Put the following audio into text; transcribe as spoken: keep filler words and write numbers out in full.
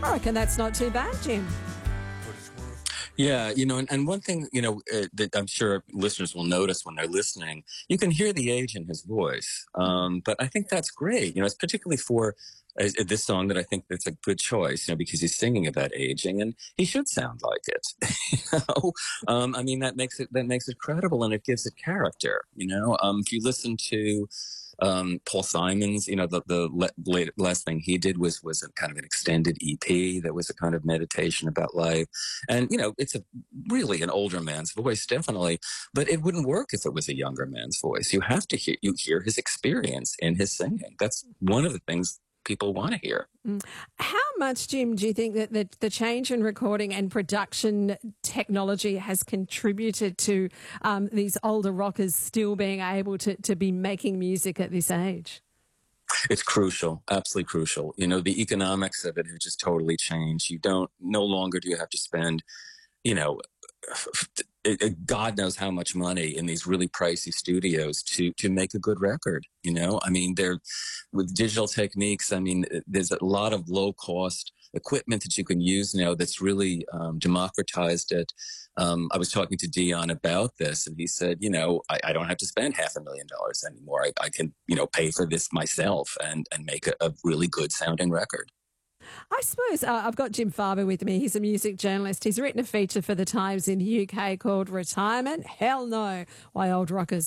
I reckon that's not too bad, Jim. Yeah, you know, and, and one thing, you know, uh, that I'm sure listeners will notice when they're listening, you can hear the age in his voice. Um, but I think that's great. You know, it's particularly for uh, this song that I think that's a good choice, you know, because he's singing about aging and he should sound like it. you know, um, I mean, that makes it, that makes it credible and it gives it character, you know. Um, if you listen to, um, Paul Simon's, you know, the, the le- late, last thing he did was, was a kind of an extended E P that was a kind of meditation about life. And, you know, it's a really an older man's voice, definitely, but it wouldn't work if it was a younger man's voice. You have to hear, you hear his experience in his singing. That's one of the things people want to hear. Mm. How much, Jim, do you think that the, the change in recording and production technology has contributed to um, these older rockers still being able to, to be making music at this age? It's crucial, absolutely crucial. You know, the economics of it have just totally changed. You don't, no longer do you have to spend, you know, God knows how much money in these really pricey studios to to make a good record. You know, I mean, they're with digital techniques. I mean, there's a lot of low cost equipment that you can use now that's really um, democratized it. Um, I was talking to Dion about this, and he said, you know, I, I don't have to spend half a million dollars anymore. I, I can, you know, pay for this myself and and make a, a really good sounding record. I suppose uh, I've got Jim Farber with me. He's a music journalist. He's written a feature for The Times in the U K called Retirement? Hell No, Why Old Rockers